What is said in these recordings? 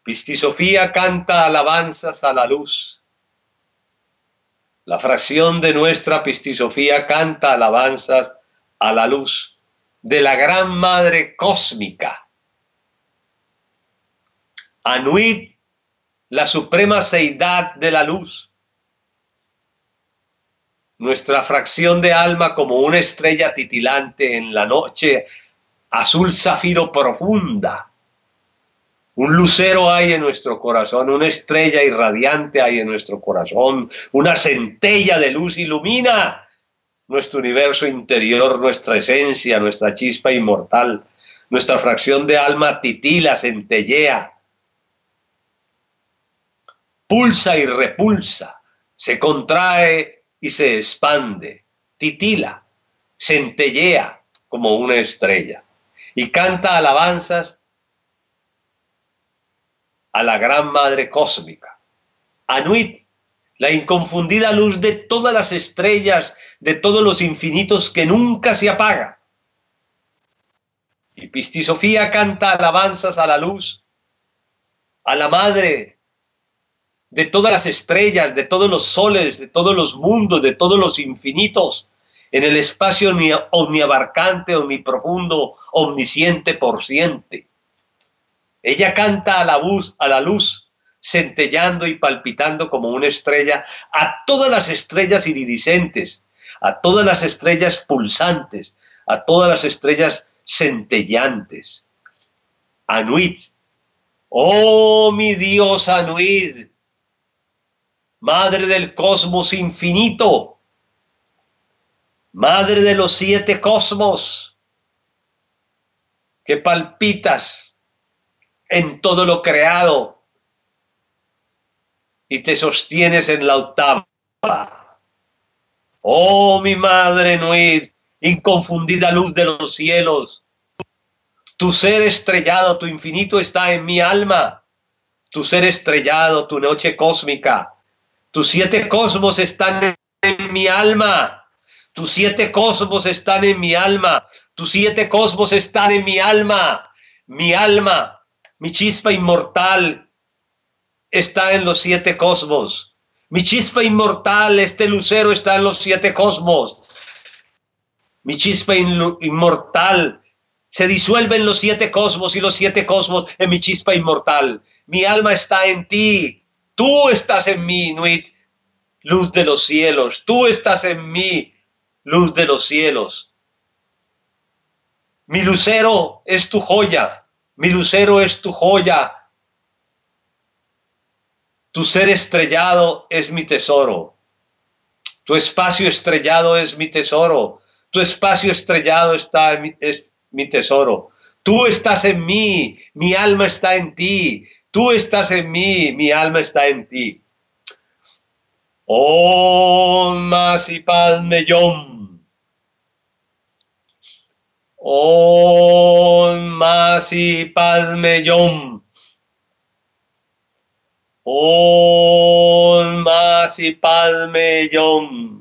Pistisofía canta alabanzas a la luz. La fracción de nuestra Pistisofía canta alabanzas a la luz de la Gran Madre Cósmica. Anuit, la suprema seidad de la luz. Nuestra fracción de alma como una estrella titilante en la noche azul zafiro profunda. Un lucero hay en nuestro corazón, una estrella irradiante hay en nuestro corazón, una centella de luz ilumina nuestro universo interior, nuestra esencia, nuestra chispa inmortal. Nuestra fracción de alma titila, centellea, pulsa y repulsa, se contrae y se expande, titila, centellea como una estrella y canta alabanzas a la Gran Madre Cósmica. Anuit, la inconfundida luz de todas las estrellas, de todos los infinitos que nunca se apaga. Y Pistisofía canta alabanzas a la luz, a la Madre de todas las estrellas, de todos los soles, de todos los mundos, de todos los infinitos, en el espacio omniabarcante, omniprofundo, omnisciente por siente. Ella canta a la luz, centellando y palpitando como una estrella, a todas las estrellas iridiscentes, a todas las estrellas pulsantes, a todas las estrellas centellantes. Anuit, oh mi diosa Anuit, Madre del cosmos infinito, Madre de los 7 cosmos, que palpitas en todo lo creado y te sostienes en la octava. Oh mi Madre Anuit, inconfundida luz de los cielos, tu ser estrellado, tu infinito está en mi alma, tu ser estrellado, tu noche cósmica, tus 7 cosmos están en mi alma, tus 7 cosmos están en mi alma, tus 7 cosmos están en mi alma, mi chispa inmortal está en los 7 cosmos, mi chispa inmortal, este lucero está en los 7 cosmos, mi chispa inmortal se disuelve en los 7 cosmos y los 7 cosmos en mi chispa inmortal. Mi alma está en ti, tú estás en mí, Anuit, luz de los cielos, tú estás en mí, luz de los cielos. Mi lucero es tu joya, mi lucero es tu joya. Tu ser estrellado es mi tesoro. Tu espacio estrellado es mi tesoro. Tu espacio estrellado es mi tesoro. Tú estás en mí, mi alma está en ti. Tú estás en mí, mi alma está en ti. Om Masi Padme Hum. Om Masi Padme Hum. Om Masi Padme Hum.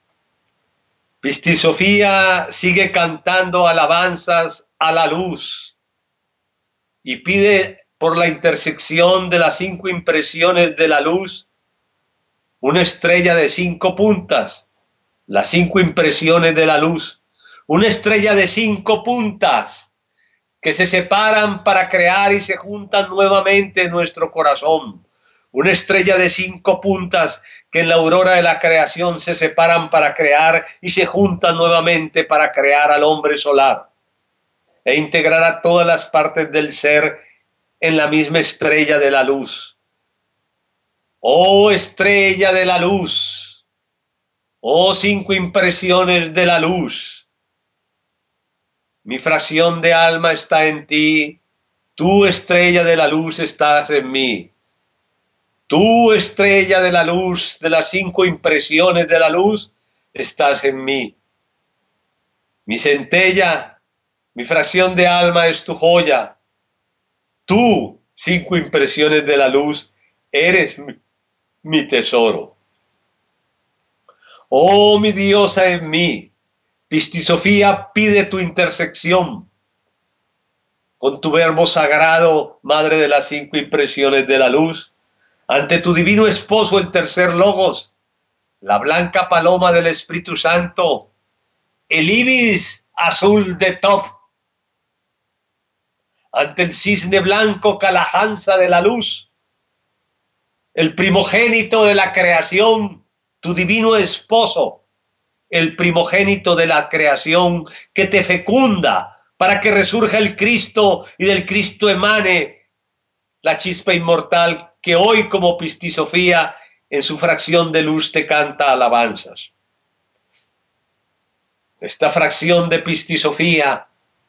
Pistisofía sigue cantando alabanzas a la luz y pide por la intersección de las 5 impresiones de la luz una estrella de 5 puntas, las 5 impresiones de la luz, una estrella de 5 puntas que se separan para crear y se juntan nuevamente en nuestro corazón. Una estrella de 5 puntas que en la aurora de la creación se separan para crear y se juntan nuevamente para crear al hombre solar e integrar a todas las partes del ser en la misma estrella de la luz. Oh estrella de la luz, oh 5 impresiones de la luz, mi fracción de alma está en ti, tú estrella de la luz estás en mí. Tú, estrella de la luz, de las 5 impresiones de la luz, estás en mí. Mi centella, mi fracción de alma es tu joya. Tú, 5 impresiones de la luz, eres mi tesoro. Oh, mi diosa en mí, Pistisofía pide tu intersección. con tu verbo sagrado, Madre de las 5 impresiones de la luz, ante tu divino esposo, el tercer Logos, la blanca paloma del Espíritu Santo, el ibis azul de Top, ante el cisne blanco Kalahansa de la luz, el primogénito de la creación, tu divino esposo, el primogénito de la creación que te fecunda para que resurja el Cristo y del Cristo emane la chispa inmortal que hoy como Pistisofía en su fracción de luz te canta alabanzas. Esta fracción de Pistisofía,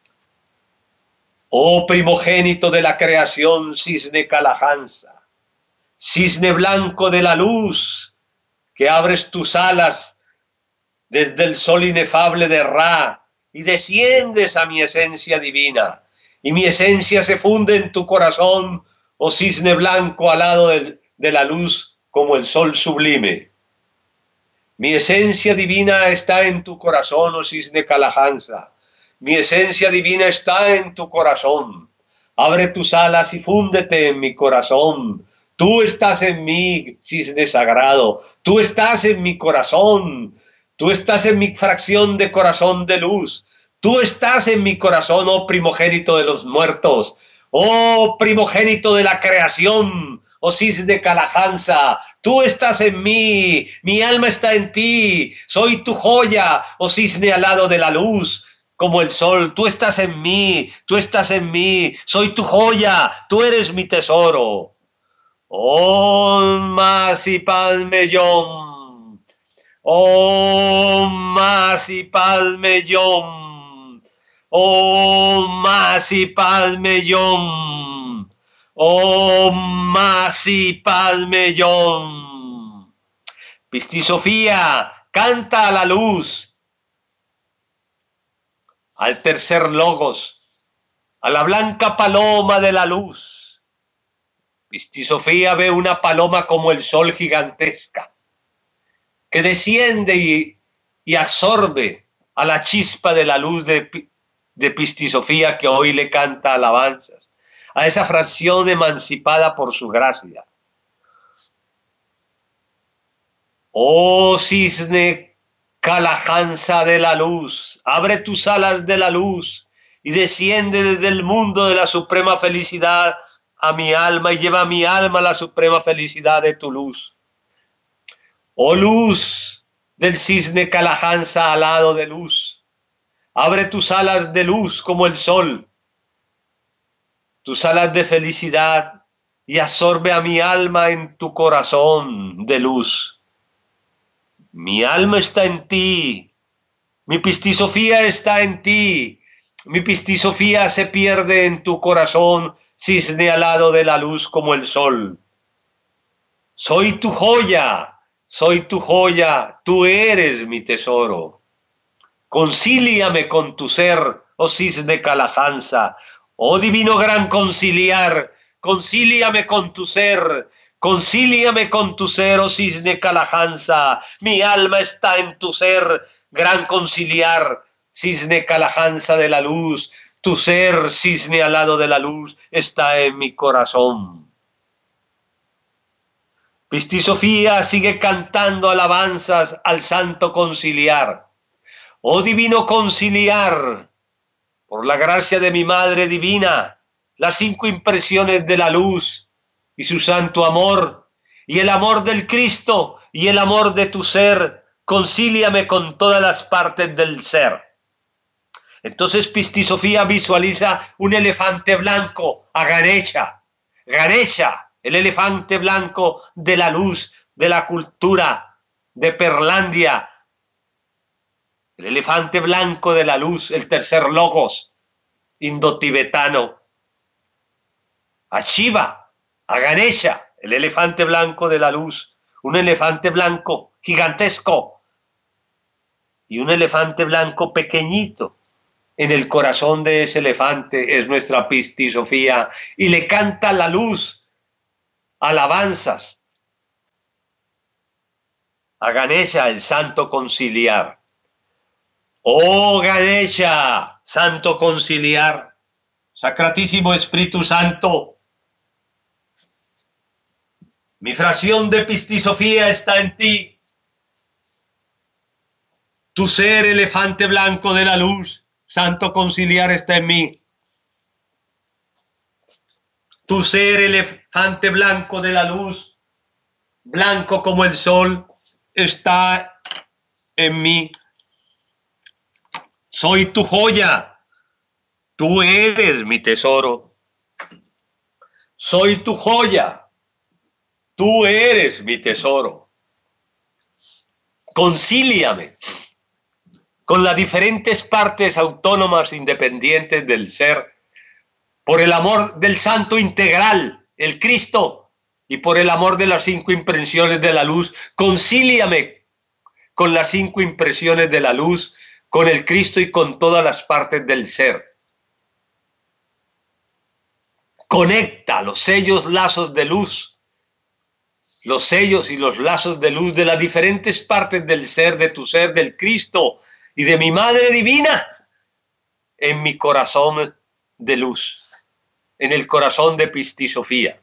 oh primogénito de la creación, cisne Kalahansa, cisne blanco de la luz, que abres tus alas desde el sol inefable de Ra y desciendes a mi esencia divina, y mi esencia se funde en tu corazón, oh cisne blanco alado de la luz como el sol sublime. Mi esencia divina está en tu corazón, oh cisne Kalahansa. Mi esencia divina está en tu corazón. Abre tus alas y fúndete en mi corazón. Tú estás en mí, cisne sagrado. Tú estás en mi corazón. Tú estás en mi fracción de corazón de luz. Tú estás en mi corazón, oh primogénito de los muertos. Oh primogénito de la creación. Oh cisne Kalahansa, tú estás en mí, mi alma está en ti, soy tu joya, oh cisne alado de la luz, como el sol, tú estás en mí, soy tu joya, tú eres mi tesoro. Om Masi Padme Hum, Om Masi Padme Hum, Om Masi Padme Hum, Om Masi Padme Hum. Pistisofía, canta a la luz, al tercer Logos, a la blanca paloma de la luz. Pistisofía ve una paloma como el sol gigantesca, que desciende y absorbe a la chispa de la luz de Pistisofía, que hoy le canta alabanzas a esa fracción emancipada por su gracia. Oh cisne Kalahansa de la luz, abre tus alas de la luz y desciende desde el mundo de la suprema felicidad a mi alma y lleva a mi alma a la suprema felicidad de tu luz. Oh luz del cisne Kalahansa alado de luz, abre tus alas de luz como el sol, tus alas de felicidad, y absorbe a mi alma en tu corazón de luz. Mi alma está en ti, mi Pistisofía está en ti, mi Pistisofía se pierde en tu corazón, cisne alado de la luz como el sol. Soy tu joya, tú eres mi tesoro. Concíliame con tu ser, oh cisne Kalahansa, oh divino gran conciliar, concíliame con tu ser, oh cisne Kalahansa, mi alma está en tu ser, gran conciliar, cisne Kalahansa de la luz, tu ser, cisne alado de la luz, está en mi corazón. Pistisofía sigue cantando alabanzas al santo conciliar. Oh divino conciliar, por la gracia de mi Madre Divina, las 5 impresiones de la luz y su santo amor, y el amor del Cristo y el amor de tu ser, concíliame con todas las partes del ser. Entonces Pistisofía visualiza un elefante blanco, a Ganesha, el elefante blanco de la luz, de la cultura, de Perlandia, el elefante blanco de la luz, el tercer Logos, indotibetano. A Shiva, a Ganesha, el elefante blanco de la luz, un elefante blanco gigantesco y un elefante blanco pequeñito. En el corazón de ese elefante es nuestra Pistisofía y le canta la luz alabanzas a Ganesha, el santo conciliar. Oh Ganesha, santo conciliar, Sacratísimo Espíritu Santo, mi fracción de Pistisofía está en ti. Tu ser elefante blanco de la luz, Santo Conciliar, está en mí. Tu ser elefante blanco de la luz, blanco como el sol, está en mí. Soy tu joya. Tú eres mi tesoro. Soy tu joya. Tú eres mi tesoro. Concíliame con las diferentes partes autónomas independientes del ser, por el amor del Santo integral, el Cristo, y por el amor de las 5 impresiones de la luz. Concíliame con las 5 impresiones de la luz, con el Cristo y con todas las partes del ser. Conecta los sellos, lazos de luz, los sellos y los lazos de luz de las diferentes partes del ser, de tu ser, del Cristo y de mi Madre Divina, en mi corazón de luz, en el corazón de Pistisofía.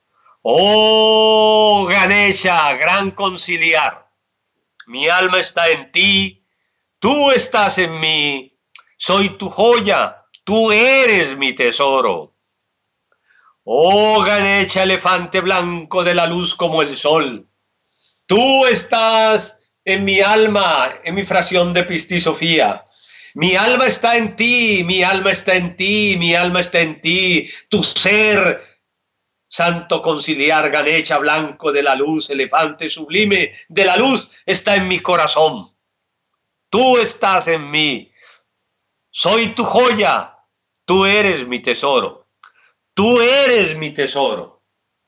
Oh Ganesha, gran conciliar, mi alma está en ti, tú estás en mí, soy tu joya, tú eres mi tesoro. Oh Ganesha, elefante blanco de la luz como el sol, tú estás en mi alma, en mi fracción de Pistisofía. Mi alma está en ti, mi alma está en ti, mi alma está en ti. Tu ser, Santo Conciliar, Ganesha blanco de la luz, elefante sublime de la luz, está en mi corazón. Tú estás en mí. Soy tu joya, tú eres mi tesoro. Tú eres mi tesoro.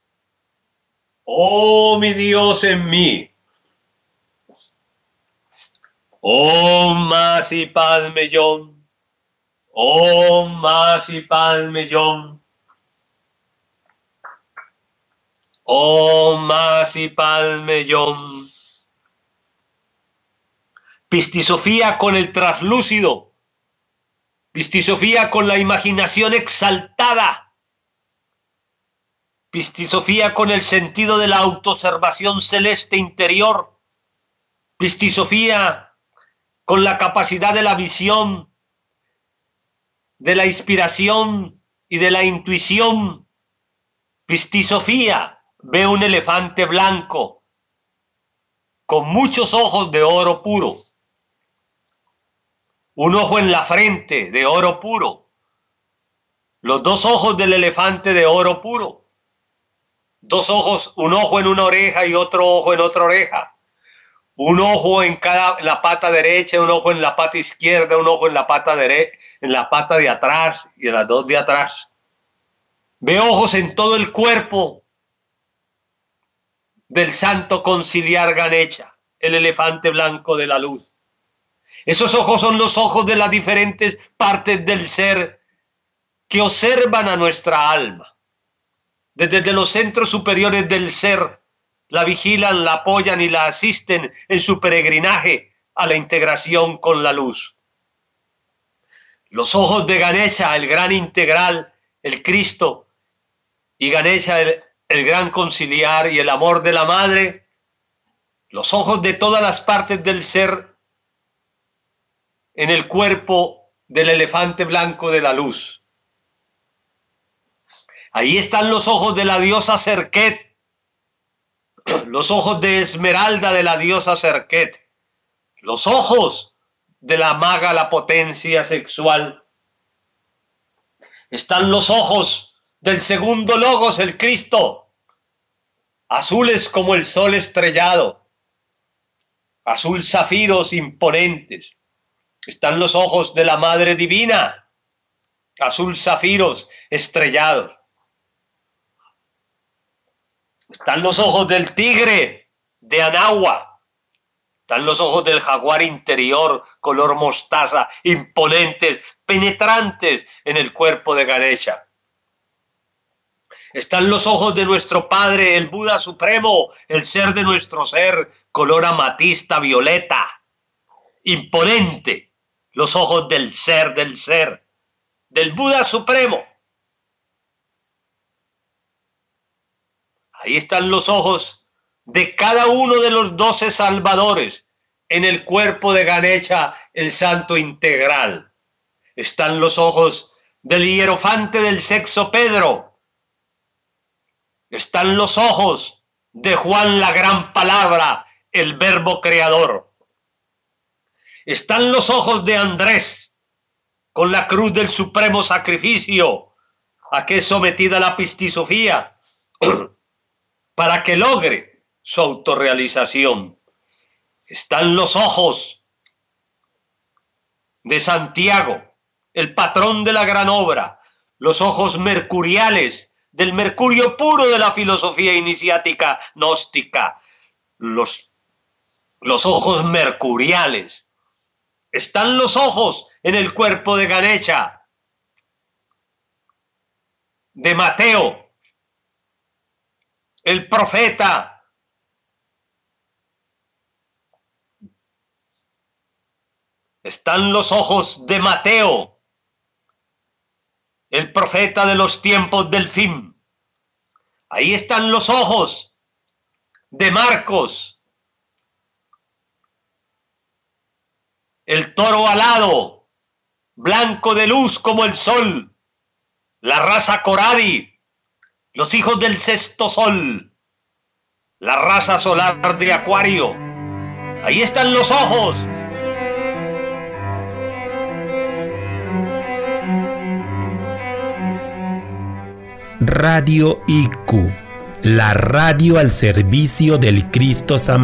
Oh, mi Dios en mí. Om Masi Padme Hum. Om Masi Padme Hum. Om Masi Padme Hum. Pistisofía con el traslúcido. Pistisofía con la imaginación exaltada. Pistisofía con el sentido de la autoobservación celeste interior. Pistisofía con la capacidad de la visión, de la inspiración y de la intuición. Pistisofía ve un elefante blanco con muchos ojos de oro puro. Un ojo en la frente de oro puro. Los 2 ojos del elefante de oro puro. 2 ojos, un ojo en una oreja y otro ojo en otra oreja. Un ojo en la pata derecha, un ojo en la pata izquierda, un ojo en la pata de atrás y en las 2 de atrás. Ve ojos en todo el cuerpo del Santo Conciliar Ganesha, el elefante blanco de la luz. Esos ojos son los ojos de las diferentes partes del ser que observan a nuestra alma. Desde los centros superiores del ser, la vigilan, la apoyan y la asisten en su peregrinaje a la integración con la luz. Los ojos de Ganesha, el gran integral, el Cristo, y Ganesha, el gran conciliar y el amor de la Madre, los ojos de todas las partes del ser en el cuerpo del elefante blanco de la luz. Ahí están los ojos de la diosa Serket, los ojos de Esmeralda de la diosa Serket, los ojos de la maga, la potencia sexual. Están los ojos del segundo logos, el Cristo, azules como el sol estrellado, azul zafiros imponentes. Están los ojos de la Madre Divina, azul zafiros estrellados. Están los ojos del tigre de Anahua. Están los ojos del jaguar interior, color mostaza, imponentes, penetrantes en el cuerpo de Ganesha. Están los ojos de nuestro Padre, el Buda Supremo, el ser de nuestro ser, color amatista, violeta, imponente. Los ojos del ser, del Buda Supremo, Ahí están los ojos de cada uno de los 12 salvadores en el cuerpo de Ganesha, el santo integral. Están los ojos del hierofante del sexo Pedro. Están los ojos de Juan la gran palabra, el verbo creador. Están los ojos de Andrés con la cruz del supremo sacrificio a que es sometida la pistisofía para que logre su autorrealización. Están los ojos de Santiago, el patrón de la gran obra, los ojos mercuriales del mercurio puro de la filosofía iniciática gnóstica, los ojos mercuriales. Están los ojos en el cuerpo de Ganesha, de Mateo, el profeta. Están los ojos de Mateo, el profeta de los tiempos del fin. Ahí están los ojos de Marcos, el toro alado, blanco de luz como el sol, la raza Coradi, los hijos del sexto sol, la raza solar de Acuario. Ahí están los ojos. Radio IQ, la radio al servicio del Cristo Samaritáno.